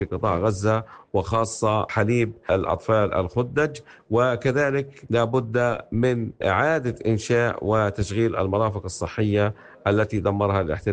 في قطاع غزة، وخاصة حليب الأطفال الخدج. وكذلك لابد من إعادة إنشاء وتشغيل المرافق الصحية التي دمرها الاحتلال